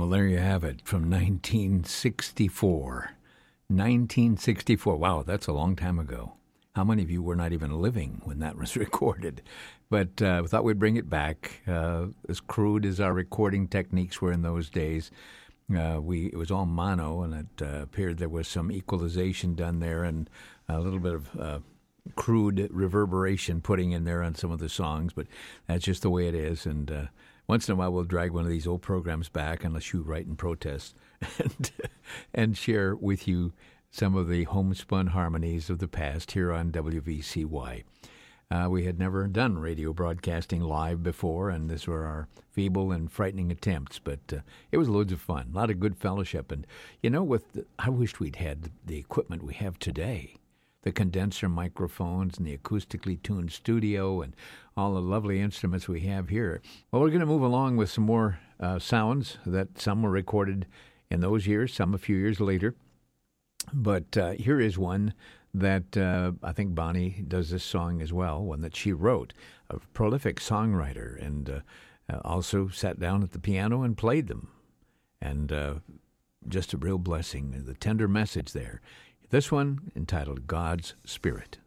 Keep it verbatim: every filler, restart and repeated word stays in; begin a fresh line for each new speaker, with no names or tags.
Well, there you have it from nineteen sixty-four. nineteen sixty-four. Wow, that's a long time ago. How many of you were not even living when that was recorded? But uh, we thought we'd bring it back. Uh, as crude as our recording techniques were in those days, uh, we it was all mono, and it uh, appeared there was some equalization done there and a little bit of uh, crude reverberation putting in there on some of the songs. But that's just the way it is. And uh, once in a while, we'll drag one of these old programs back, unless you write in protest, and, and share with you some of the homespun harmonies of the past here on W V C Y. Uh, we had never done radio broadcasting live before, and these were our feeble and frightening attempts, but uh, it was loads of fun, a lot of good fellowship. And, you know, with the, I wished we'd had the equipment we have today, the condenser microphones and the acoustically tuned studio and all the lovely instruments we have here. Well, we're going to move along with some more uh, sounds that some were recorded in those years, some a few years later. But uh, here is one that uh, I think Bonnie does this song as well, one that she wrote, a prolific songwriter, and uh, uh, also sat down at the piano and played them. And uh, just a real blessing, the tender message there. This one entitled God's Spirit.